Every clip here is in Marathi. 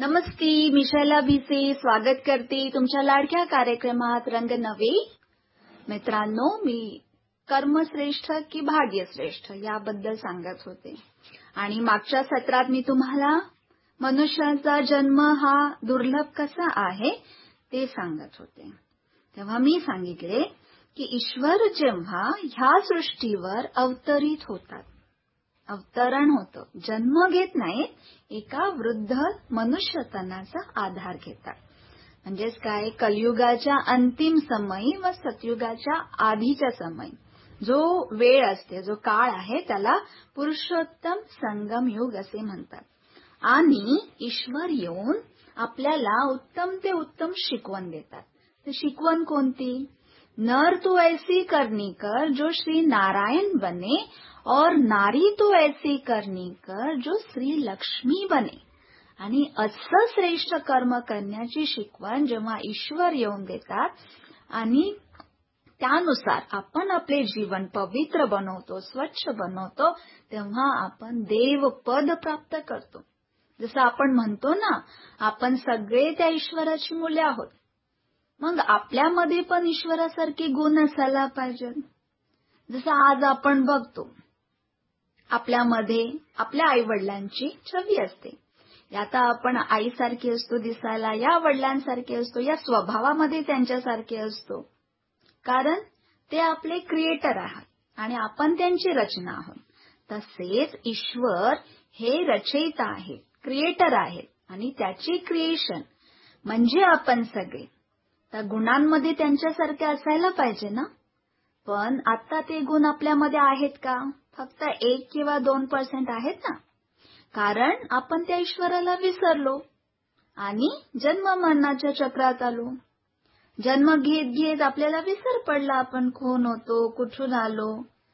नमस्ते, मी शैला भिसे स्वागत करते तुमच्या लाडक्या कार्यक्रमात रंग नवे. मित्रांनो, मी कर्मश्रेष्ठ की भाग्यश्रेष्ठ याबद्दल सांगत होते आणि मागच्या सत्रात मी तुम्हाला मनुष्याचा जन्म हा दुर्लभ कसा आहे ते सांगत होते. तेव्हा मी सांगितले की ईश्वर जेव्हा ह्या सृष्टीवर अवतरित होतात, अवतरण होतं, जन्म घेत नाहीत, एका वृद्ध मनुष्यतनाचा आधार घेतात. म्हणजेच काय, कलियुगाच्या अंतिम समयी व सतयुगाच्या आधीच्या समयी जो वेळ असते, जो काळ आहे, त्याला पुरुषोत्तम संगम युग असे म्हणतात. आणि ईश्वर येऊन आपल्याला उत्तम ते उत्तम शिकवण देतात. तर शिकवण कोणती? नर तू ऐसी करनी कर जो श्री नारायण बने और नारी तो ऐसी करनी कर जो श्री लक्ष्मी बने. आणि असं श्रेष्ठ कर्म करण्याची शिकवण जेव्हा ईश्वर येऊन देतात आणि त्यानुसार आपण आपले जीवन पवित्र बनवतो, स्वच्छ बनवतो, तेव्हा आपण देवपद प्राप्त करतो. जसं आपण म्हणतो ना, आपण सगळे त्या ईश्वराची मुले आहोत. मग आपल्यामध्ये पण ईश्वरासारखे गुण असायला पाहिजे. जसं आज आपण बघतो, आपल्यामध्ये आपल्या आईवडिलांची छवी असते. आता आपण आईसारखी असतो दिसायला, या वडिलांसारखे असतो, या स्वभावामध्ये त्यांच्यासारखे असतो, कारण ते आपले क्रिएटर आहात आणि आपण त्यांची रचना आहोत. तसेच ईश्वर हे रचयिता आहेत, क्रिएटर आहेत आणि त्याची क्रिएशन म्हणजे आपण सगळे. तर गुणांमध्ये त्यांच्यासारखे असायला पाहिजे ना. पण आता ते गुण आपल्यामध्ये आहेत का? फक्त 1 किंवा 2% आहेत ना. कारण आपण त्या ईश्वराला विसरलो आणि जन्म मरणाच्या चक्रात आलो. जन्म घेत घेत आपल्याला विसर पडला, आपण कोण होतो, कुठून आलो.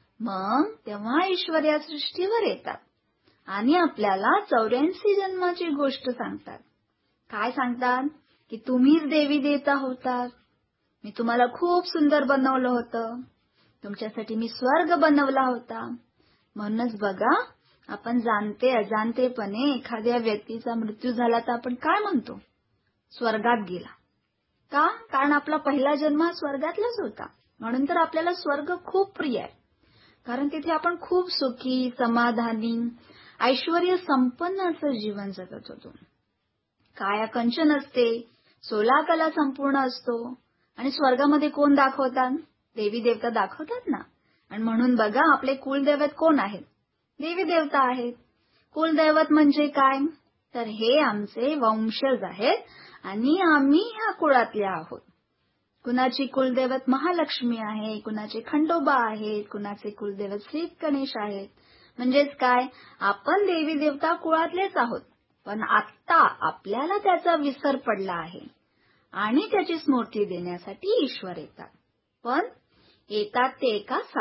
मग तेव्हा ईश्वर या सृष्टीवर येतात आणि आपल्याला 84 जन्माची गोष्ट सांगतात. काय सांगतात? की तुम्हीच देवी देवता होतात. मी तुम्हाला खूप सुंदर बनवलं होतं. तुमच्यासाठी मी स्वर्ग बनवला होता. म्हणूनच बघा, आपण जाणते अजाणतेपणे एखाद्या व्यक्तीचा मृत्यू झाला तर आपण काय म्हणतो? स्वर्गात गेला. का? कारण आपला पहिला जन्म स्वर्गातलाच होता. म्हणून तर आपल्याला स्वर्ग खूप प्रिय आहे. कारण तिथे आपण खूप सुखी, समाधानी, ऐश्वर्य संपन्न असं जीवन जगत होतो. काया कंचन असते, 16 कला संपूर्ण असतो. आणि स्वर्गामध्ये कोण दाखवतात? देवी देवता दाखवतात ना. आणि म्हणून बघा, आपले कुलदैवत कोण आहेत? देवी देवता आहेत. कुलदैवत म्हणजे काय? तर हे आमचे वंशज आहेत आणि आम्ही ह्या कुळातले आहोत. कुणाची कुलदैवत महालक्ष्मी आहे, कुणाचे खंडोबा आहेत, कुणाचे कुलदैवत श्री गणेश आहेत. म्हणजेच काय, आपण देवी देवता कुळातलेच आहोत. पण आता आपल्याला त्याचा विसर पडला आहे आणि त्याची स्मृती देण्यासाठी ईश्वर येतात. पण येतात ते एका